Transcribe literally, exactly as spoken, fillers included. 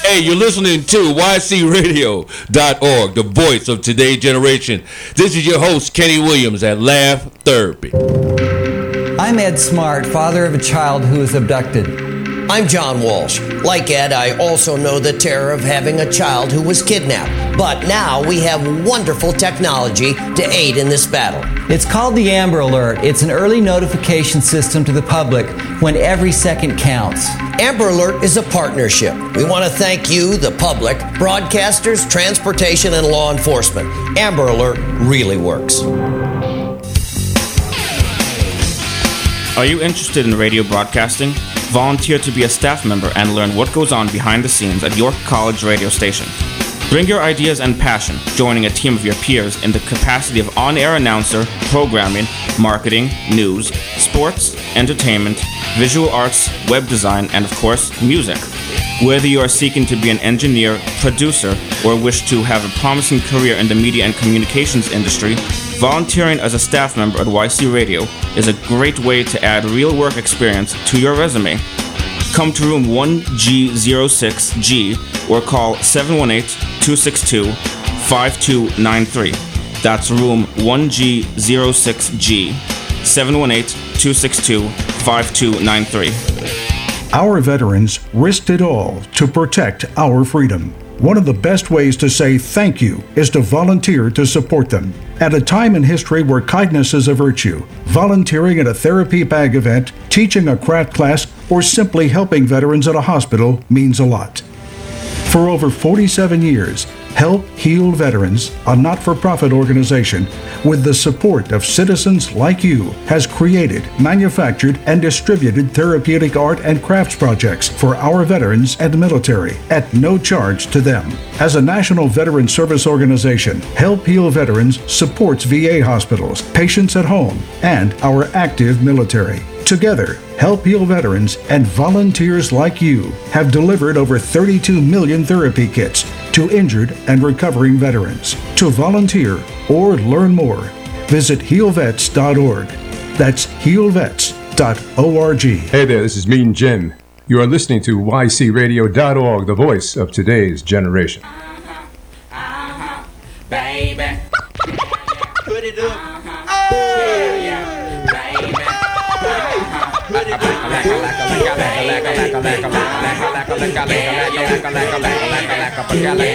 Hey, you're listening to Y C radio dot org, the voice of today's generation. This is your host, Kenny Williams at Laugh Therapy. I'm Ed Smart, father of a child who was abducted. I'm John Walsh. Like Ed, I also know the terror of having a child who was kidnapped. But now we have wonderful technology to aid in this battle. It's called the Amber Alert. It's an early notification system to the public when every second counts. Amber Alert is a partnership. We want to thank you, the public, broadcasters, transportation, and law enforcement. Amber Alert really works. Are you interested in radio broadcasting? Volunteer to be a staff member and learn what goes on behind the scenes at York College radio station. Bring your ideas and passion, joining a team of your peers in the capacity of on-air announcer, programming, marketing, news, sports, entertainment, visual arts, web design, and of course, music. Whether you are seeking to be an engineer, producer, or wish to have a promising career in the media and communications industry, volunteering as a staff member at Y C Radio is a great way to add real work experience to your resume. Come to room one G zero six G or call seven one eight, two six two, five two nine three. That's room one G zero six G, seven one eight, two six two, five two nine three. Our veterans risked it all to protect our freedom. One of the best ways to say thank you is to volunteer to support them. At a time in history where kindness is a virtue, volunteering at a therapy bag event, teaching a craft class, or simply helping veterans at a hospital means a lot. For over forty-seven years, Help Heal Veterans, a not-for-profit organization with the support of citizens like you, has created, manufactured, and distributed therapeutic art and crafts projects for our veterans and military at no charge to them. As a national veteran service organization, Help Heal Veterans supports V A hospitals, patients at home, and our active military. Together, Help Heal Veterans and volunteers like you have delivered over thirty-two million therapy kits to injured and recovering veterans. To volunteer or learn more, visit heal vets dot org. That's heal vets dot org. Hey there, this is Mean Jim. You are listening to Y C radio dot org, the voice of today's generation. Uh-huh, uh-huh, baby. Put it up. Oh, yeah, baby. Put it up. Put it up.